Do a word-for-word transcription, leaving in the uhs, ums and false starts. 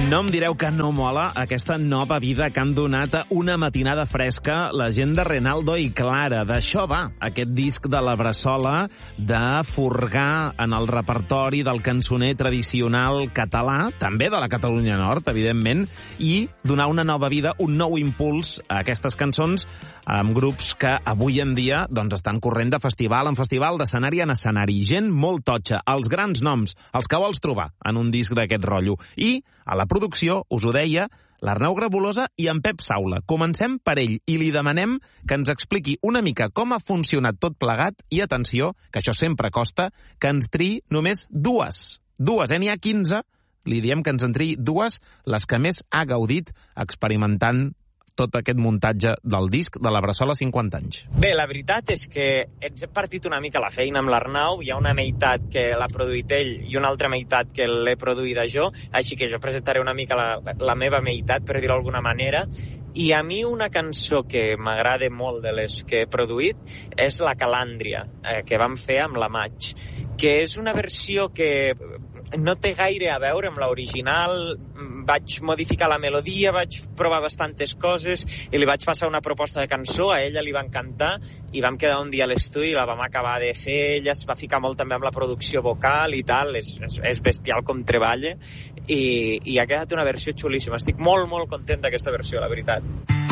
No em direu que no mola aquesta nova vida que han donat a Una matinada fresca la gent de Renaldo i Clara. D'això va aquest disc de la Bressola, de furgar en el repertori del cançoner tradicional català, també de la Catalunya Nord, evidentment, i donar una nova vida, un nou impuls a aquestes cançons amb grups que avui en dia doncs, estan corrent de festival en festival, d'escenari en escenari. Gent molt totxa, els grans noms, els que vols trobar en un disc d'aquest rotllo. I a la producció, us ho deia, l'Arnau Grabolosa i en Pep Saula. Comencem per ell i li demanem que ens expliqui una mica com ha funcionat tot plegat i, atenció, que això sempre costa, que ens triï només dues. Dues, eh? N'hi ha quinze. Li diem que ens en triï dues, les que més ha gaudit experimentant tot aquest muntatge del disc de la Bressola cinquanta anys. Bé, la veritat és que ens hem partit una mica la feina amb l'Arnau. Hi ha una meitat que l'ha produït ell i una altra meitat que l'he produïda jo, així que jo presentaré una mica la, la meva meitat, per dir-ho d'alguna manera. I a mi una cançó que m'agrada molt de les que he produït és la Calàndria, eh, que vam fer amb la Maig, que és una versió que no té gaire a veure amb l'original. Vaig modificar la melodia, vaig provar bastantes coses i li vaig passar una proposta de cançó, a ella li va encantar i vam quedar un dia a l'estudi i la vam acabar de fer. Ella es va ficar molt també amb la producció vocal i tal, és, és, és bestial com treballa i, i ha quedat una versió xulíssima. Estic molt, molt content d'aquesta versió, la veritat.